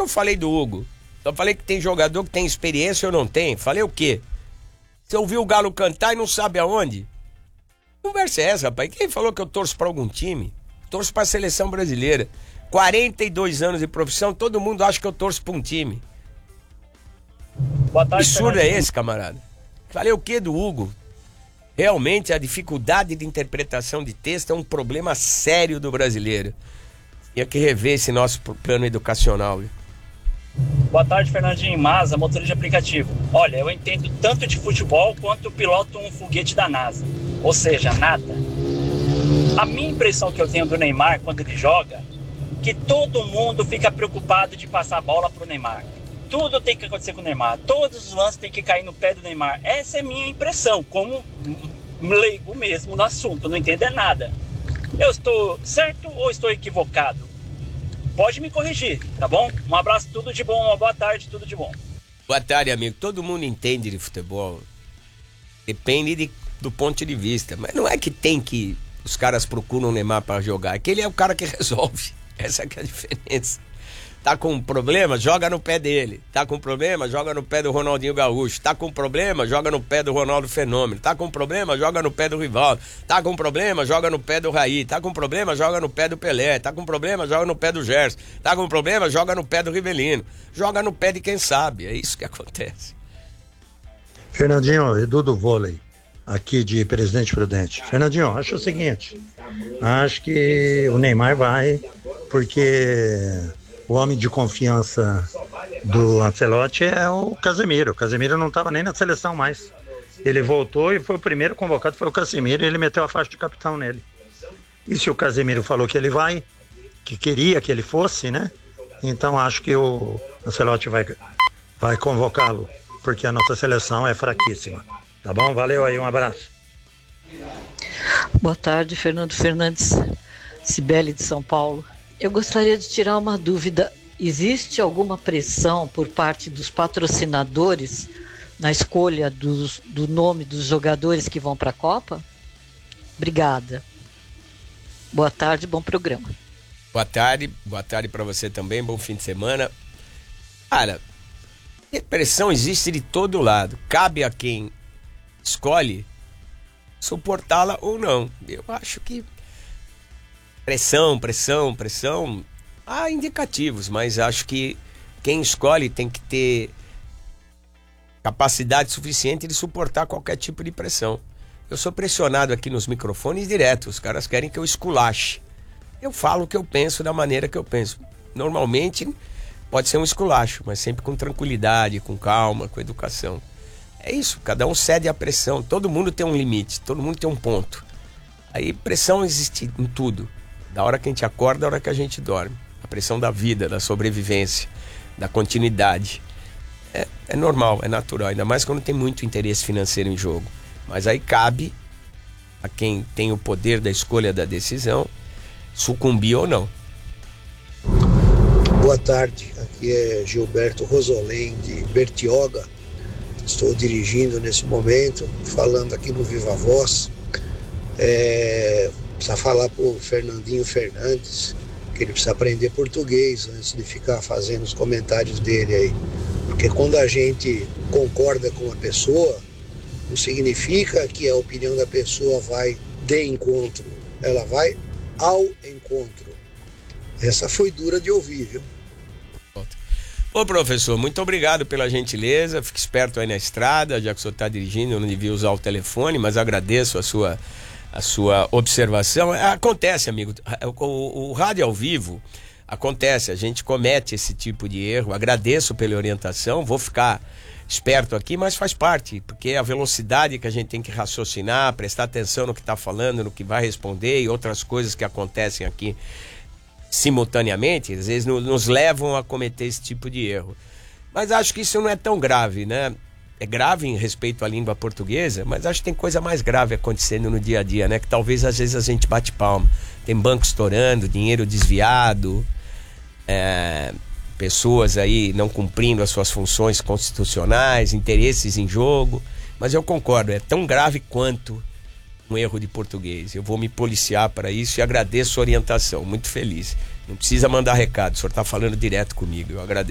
eu falei do Hugo? Eu falei que tem jogador que tem experiência ou não tem? Falei o quê? Você ouviu o Galo cantar e não sabe aonde? Conversa é essa, rapaz? Quem falou que eu torço pra algum time? Torço pra seleção brasileira. 42 anos de profissão, todo mundo acha que eu torço pra um time. Boa tarde, absurdo é esse, camarada? Falei o quê do Hugo? Realmente a dificuldade de interpretação de texto é um problema sério do brasileiro. Tinha que rever esse nosso plano educacional. Viu? Boa tarde, Fernandinho Maza, motorista de aplicativo. Olha, eu entendo tanto de futebol quanto piloto um foguete da NASA. Ou seja, nada. A minha impressão que eu tenho do Neymar quando ele joga, que todo mundo fica preocupado de passar a bola pro Neymar. Tudo tem que acontecer com o Neymar. Todos os lances tem que cair no pé do Neymar. Essa é a minha impressão, como leigo mesmo no assunto. Não entendo nada. Eu estou certo ou estou equivocado? Pode me corrigir, tá bom? Um abraço, tudo de bom. Uma boa tarde, tudo de bom. Boa tarde, amigo. Todo mundo entende de futebol. Depende do ponto de vista. Mas não é que tem que... Os caras procuram o Neymar para jogar. É que ele é o cara que resolve. Essa que é a diferença. Tá com um problema? Joga no pé dele. Tá com problema? Joga no pé do Ronaldinho Gaúcho. Tá com problema? Joga no pé do Ronaldo Fenômeno. Tá com problema? Joga no pé do Rivaldo. Tá com problema? Joga no pé do Raí. Tá com problema? Joga no pé do Pelé. Tá com problema? Joga no pé do Gerson. Tá com problema? Joga no pé do Rivelino. Joga no pé de quem sabe. É isso que acontece. Fernandinho, Edu do Vôlei, aqui de Presidente Prudente. Fernandinho, acho o seguinte, acho que o Neymar vai, porque o homem de confiança do Ancelotti é o Casemiro. O Casemiro não estava nem na seleção mais. Ele voltou e foi o primeiro convocado, foi o Casemiro, e ele meteu a faixa de capitão nele. E se o Casemiro falou que ele vai, que queria que ele fosse, né? Então acho que o Ancelotti vai convocá-lo, porque a nossa seleção é fraquíssima. Tá bom? Valeu aí, um abraço. Boa tarde, Fernando Fernandes, Cibele de São Paulo. Eu gostaria de tirar uma dúvida. Existe alguma pressão por parte dos patrocinadores na escolha do nome dos jogadores que vão para a Copa? Obrigada. Boa tarde, bom programa. Boa tarde para você também, bom fim de semana. Cara, pressão existe de todo lado. Cabe a quem escolhe suportá-la ou não. Eu acho que pressão. Há indicativos, mas acho que quem escolhe tem que ter capacidade suficiente de suportar qualquer tipo de pressão. Eu sou pressionado aqui nos microfones direto. Os caras querem que eu esculache. Eu falo o que eu penso da maneira que eu penso. Normalmente pode ser um esculacho, mas sempre com tranquilidade, com calma, com educação. É isso, cada um cede à pressão. Todo mundo tem um limite, todo mundo tem um ponto. Aí pressão existe em tudo. Da hora que a gente acorda, da hora que a gente dorme. A pressão da vida, da sobrevivência, da continuidade. É normal, é natural, ainda mais quando tem muito interesse financeiro em jogo. Mas aí cabe a quem tem o poder da escolha da decisão sucumbir ou não. Boa tarde, aqui é Gilberto Rosolém de Bertioga. Estou dirigindo nesse momento, falando aqui no Viva Voz. Precisa falar para o Fernandinho Fernandes que ele precisa aprender português antes de ficar fazendo os comentários dele aí. Porque quando a gente concorda com uma pessoa, não significa que a opinião da pessoa vai de encontro. Ela vai ao encontro. Essa foi dura de ouvir, viu? Ô professor, muito obrigado pela gentileza. Fique esperto aí na estrada, já que o senhor está dirigindo, eu não devia usar o telefone, mas agradeço a sua observação. Acontece, amigo, o rádio ao vivo acontece, a gente comete esse tipo de erro. Agradeço pela orientação, vou ficar esperto aqui, mas faz parte, porque a velocidade que a gente tem que raciocinar, prestar atenção no que está falando, no que vai responder e outras coisas que acontecem aqui simultaneamente, às vezes nos levam a cometer esse tipo de erro. Mas acho que isso não é tão grave, né? É grave em respeito à língua portuguesa, mas acho que tem coisa mais grave acontecendo no dia a dia, né? Que talvez às vezes a gente bate palma. Tem banco estourando, dinheiro desviado, pessoas aí não cumprindo as suas funções constitucionais, interesses em jogo. Mas eu concordo, é tão grave quanto um erro de português. Eu vou me policiar para isso e agradeço a orientação, muito feliz. Não precisa mandar recado, o senhor está falando direto comigo, eu agradeço.